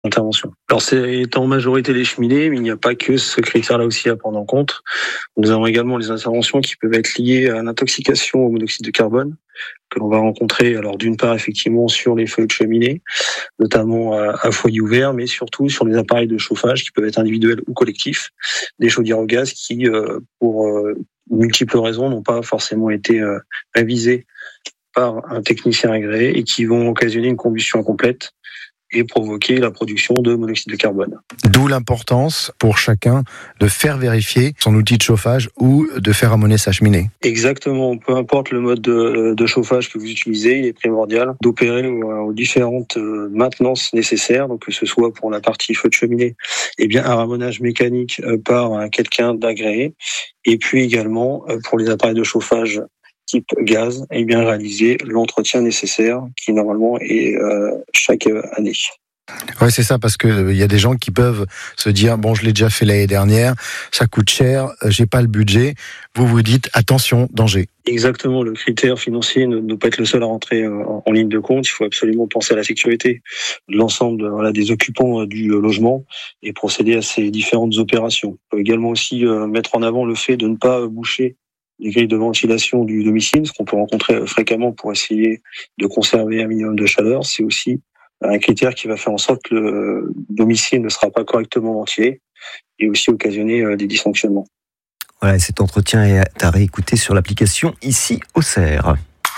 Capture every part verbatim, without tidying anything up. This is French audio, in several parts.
intervention. Alors c'est en majorité les cheminées, mais il n'y a pas que ce critère-là aussi à prendre en compte. Nous avons également les interventions qui peuvent être liées à l'intoxication au monoxyde de carbone, que l'on va rencontrer alors d'une part effectivement sur les feux de cheminée, notamment à, à foyer ouvert, mais surtout sur les appareils de chauffage qui peuvent être individuels ou collectifs, des chaudières au gaz qui, euh, pour euh, multiples raisons, n'ont pas forcément été euh, révisées par un technicien agréé et qui vont occasionner une combustion incomplète et provoquer la production de monoxyde de carbone. D'où l'importance pour chacun de faire vérifier son outil de chauffage ou de faire amener sa cheminée. Exactement, peu importe le mode de, de chauffage que vous utilisez, il est primordial d'opérer aux différentes maintenances nécessaires, donc que ce soit pour la partie feu de cheminée, eh bien un ramonage mécanique par quelqu'un d'agréé, et puis également pour les appareils de chauffage type gaz, et bien réaliser l'entretien nécessaire qui normalement est euh, chaque année. Oui, c'est ça, parce que il euh, y a des gens qui peuvent se dire bon, je l'ai déjà fait l'année dernière, ça coûte cher, euh, j'ai pas le budget. Vous vous dites attention, danger. Exactement, le critère financier ne doit pas être le seul à rentrer en, en ligne de compte. Il faut absolument penser à la sécurité de l'ensemble voilà, des occupants du logement et procéder à ces différentes opérations. On peut également aussi euh, mettre en avant le fait de ne pas boucher les grilles de ventilation du domicile, ce qu'on peut rencontrer fréquemment pour essayer de conserver un minimum de chaleur. C'est aussi un critère qui va faire en sorte que le domicile ne sera pas correctement ventilé et aussi occasionner des dysfonctionnements. Voilà, cet entretien est à réécouter sur l'application Ici Auxerre.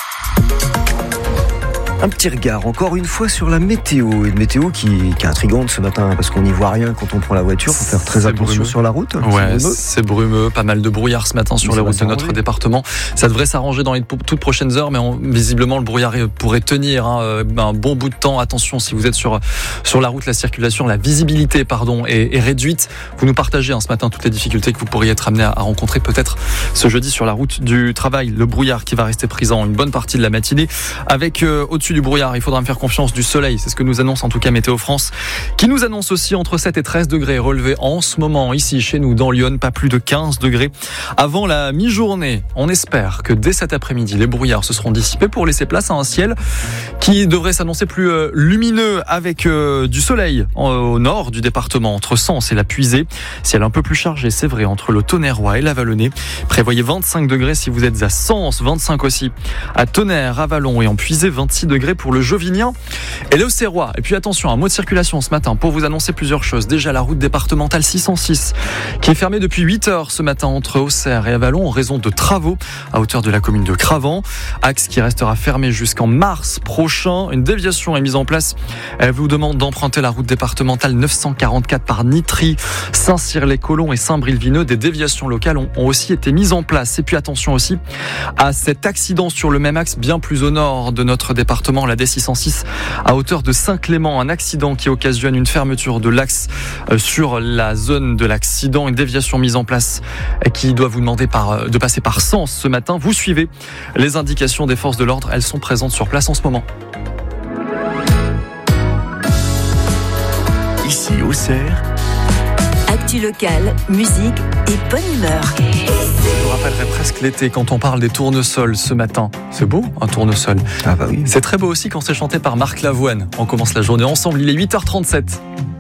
Un petit regard encore une fois sur la météo, une météo qui, qui est intrigante ce matin parce qu'on n'y voit rien quand on prend la voiture, il faut faire très c'est attention brumeux. sur la route. Ouais, c'est brumeux. c'est brumeux, pas mal de brouillard ce matin sur mais les routes de notre arranger. département. Ça devrait s'arranger dans les toutes prochaines heures, mais on, visiblement le brouillard pourrait tenir hein, un bon bout de temps. Attention, si vous êtes sur sur la route, la circulation, la visibilité pardon est, est réduite. Vous nous partagez hein, ce matin toutes les difficultés que vous pourriez être amené à, à rencontrer peut-être ce jeudi sur la route du travail. Le brouillard qui va rester présent une bonne partie de la matinée, avec euh, au-dessus du brouillard, il faudra me faire confiance, du soleil, c'est ce que nous annonce en tout cas Météo France, qui nous annonce aussi entre sept et treize degrés relevés en ce moment ici chez nous dans Lyon, pas plus de quinze degrés avant la mi-journée. On espère que dès cet après-midi les brouillards se seront dissipés pour laisser place à un ciel qui devrait s'annoncer plus euh, lumineux avec euh, du soleil euh, au nord du département entre Sens et la Puisée, ciel un peu plus chargé c'est vrai entre le Tonnerrois et la Vallonnée. Prévoyez vingt-cinq degrés si vous êtes à Sens, vingt-cinq aussi à Tonnerre, à Vallon et en Puisée, vingt-six degrés pour le Jovinien et le Auxerrois. Et puis attention, un mot de circulation ce matin pour vous annoncer plusieurs choses. Déjà la route départementale six cent six qui est fermée depuis huit heures ce matin entre Auxerre et Avallon en raison de travaux à hauteur de la commune de Cravant. Axe qui restera fermé jusqu'en mars prochain. Une déviation est mise en place. Elle vous demande d'emprunter la route départementale neuf cent quarante-quatre par Nitry, Saint-Cyr-les-Colons et Saint-Bril-Vineux. Des déviations locales ont, ont aussi été mises en place. Et puis attention aussi à cet accident sur le même axe bien plus au nord de notre département, la D six cent six à hauteur de Saint-Clément, un accident qui occasionne une fermeture de l'axe sur la zone de l'accident, une déviation mise en place qui doit vous demander par, de passer par Sens ce matin. Vous suivez les indications des forces de l'ordre, elles sont présentes sur place en ce moment. Ici Auxerre, actu locale, musique et bonne humeur. Je vous rappellerai presque l'été quand on parle des tournesols ce matin. C'est beau, un tournesol. Ah bah oui. C'est très beau aussi quand c'est chanté par Marc Lavoine. On commence la journée ensemble, il est huit heures trente-sept.